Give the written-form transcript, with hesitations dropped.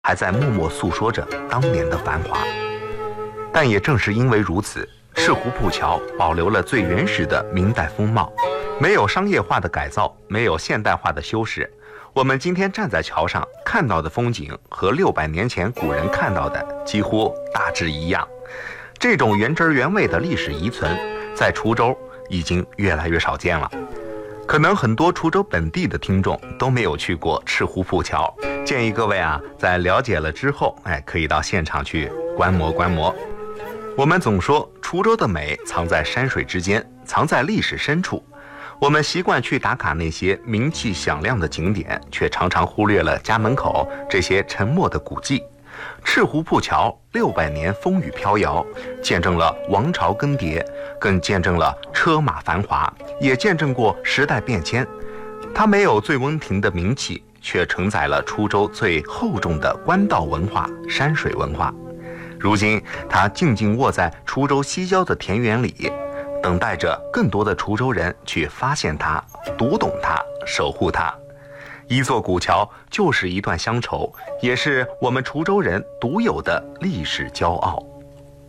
还在默默诉说着当年的繁华。但也正是因为如此，赤湖铺桥保留了最原始的明代风貌，没有商业化的改造，没有现代化的修饰。我们今天站在桥上看到的风景和600年前古人看到的几乎大致一样。这种原汁原味的历史遗存，在滁州已经越来越少见了。可能很多滁州本地的听众都没有去过赤湖铺桥，建议各位在了解了之后，可以到现场去观摩观摩。我们总说滁州的美藏在山水之间，藏在历史深处。我们习惯去打卡那些名气响亮的景点，却常常忽略了家门口这些沉默的古迹。赤湖铺桥600年风雨飘摇，见证了王朝更迭，更见证了车马繁华，也见证过时代变迁。它没有醉翁亭的名气，却承载了滁州最厚重的官道文化、山水文化。如今它静静卧在滁州西郊的田园里，等待着更多的滁州人去发现它、读懂它、守护它。一座古桥就是一段乡愁，也是我们滁州人独有的历史骄傲。